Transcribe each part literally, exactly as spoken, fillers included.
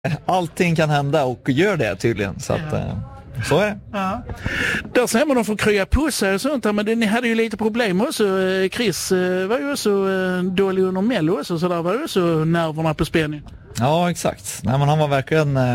Allting kan hända och gör det tydligen, så att... Ja. Så är det. Ja. Där ser man de får krya på sig och sånt här, men det, ni hade ju lite problem också. Chris var ju också dålig under Mello också, så där var ju också nerverna på spänning. Ja, exakt. Nej, men han var verkligen eh,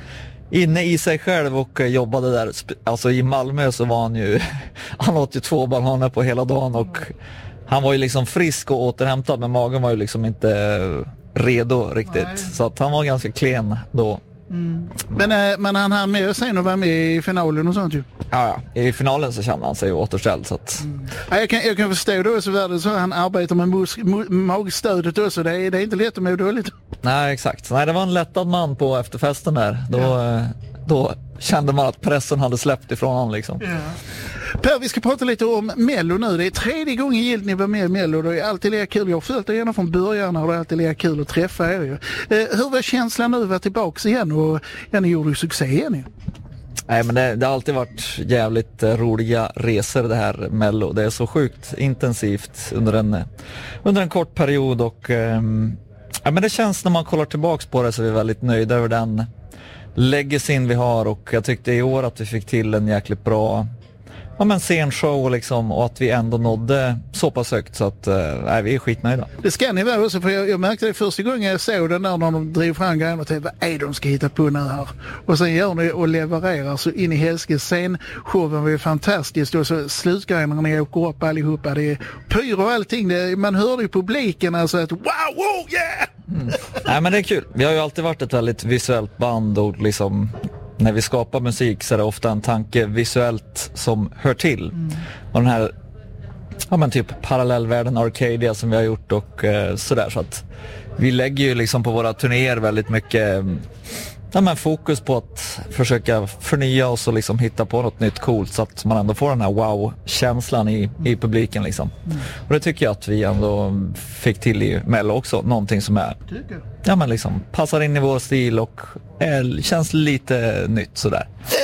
inne i sig själv och eh, jobbade där. Alltså i Malmö så var han ju han åt ju två bananer på hela dagen och han var ju liksom frisk och återhämtad, men magen var ju liksom inte eh, redo riktigt. Nej. Så att han var ganska klen då. Mm. Men, äh, men han hann med sen och var med i finalen och sånt ju. Ja, ja. I finalen så kände han sig återställd, så att... mm. ja, jag, kan, jag kan förstå då så värde så han arbetar med mus, mu, magstödet också. Det är, det är inte lätt att må dåligt. Nej, exakt. Nej, det var en lättad man på efterfesten där. Då, ja. då kände man att pressen hade släppt ifrån honom liksom. Ja. Per, vi ska prata lite om Mello nu. Det är tredje gången gilt ni var med i Mello. Det är alltid lika kul. Jag har följt er gärna från början och det är alltid lika kul att träffa er. Eh, hur var känslan nu att vara tillbaka igen? Och ja, ni gjorde ju succé igen ju. Nej, men det, det har alltid varit jävligt eh, roliga resor det här Mello. Det är så sjukt intensivt under en, under en kort period och eh, ja, men det känns när man kollar tillbaks på det så är vi väldigt nöjda över den legacyn vi har, och jag tyckte i år att vi fick till en jäkligt bra ja, men scenshow liksom, och att vi ändå nådde så pass högt så att äh, vi är skitnöjda. Det ska ni vara också, för jag, jag märkte det första gången jag såg den där när de drev fram grejen och tänkte, vad är de ska hitta på nu här? Och sen gör ni och levererar så in i helske. Scenshowen var ju fantastisk och så slutgrejen när ni åker upp allihopa, det är pyro och allting, det, man hörde ju publiken alltså att wow, wow, yeah! Mm. Nej, men det är kul. Vi har ju alltid varit ett väldigt visuellt band och liksom när vi skapar musik så är det ofta en tanke visuellt som hör till. Mm. Och den här ja, men typ parallellvärlden Arcadia som vi har gjort och eh, sådär, så att vi lägger ju liksom på våra turnéer väldigt mycket ja, men fokus på att försöka förnya oss och liksom hitta på något nytt coolt så att man ändå får den här wow-känslan i, i publiken liksom. Mm. Och det tycker jag att vi ändå fick till i Mello också. Någonting som är ja, men liksom, passar in i vår stil och är, känns lite nytt sådär.